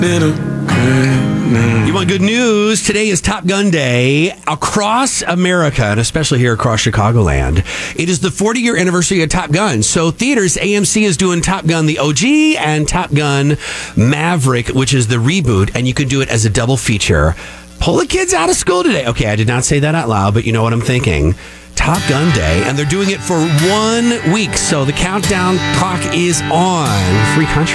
You want good news? Today is Top Gun Day across America, and especially here across Chicagoland. It is the 40-year anniversary of Top Gun. So theaters, AMC is doing Top Gun the OG and Top Gun Maverick, which is the reboot, and you can do it as a double feature. Pull the kids out of school today. Okay, I did not say that out loud, but you know what I'm thinking. Top Gun Day, and they're doing it for 1 week. So the countdown clock is on. Free country.